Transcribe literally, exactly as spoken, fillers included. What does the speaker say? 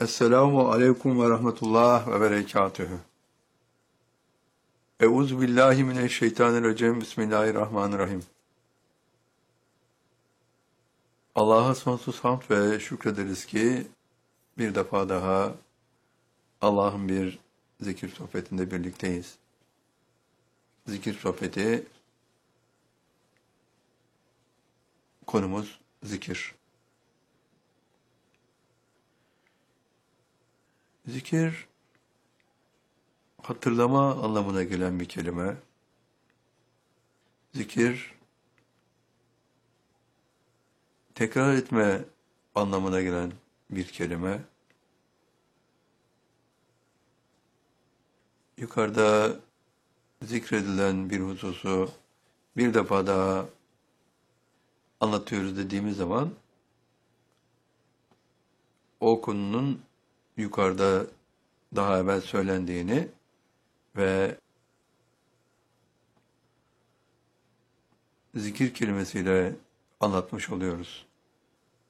Esselamu aleyküm ve rahmetullah ve berekatühü. Euzu billahi mineşşeytanirracim. Bismillahirrahmanirrahim. Allah'a sonsuz hamd ve şükrederiz ki bir defa daha Allah'ın bir zikir sohbetinde birlikteyiz. Zikir sohbeti, konumuz zikir. Zikir, hatırlama anlamına gelen bir kelime. Zikir, tekrar etme anlamına gelen bir kelime. Yukarıda zikredilen bir hususu bir defa daha anlatıyoruz dediğimiz zaman o konunun yukarıda daha evvel söylendiğini ve zikir kelimesiyle anlatmış oluyoruz.